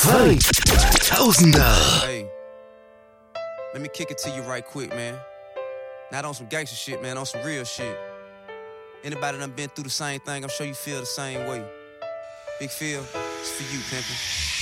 2000er. Hey, let me kick it to you right quick, man. Not on some gangster shit, man, on some real shit. Anybody done been through the same thing, I'm sure you feel the same way. Big Phil, it's for you, pimpin'.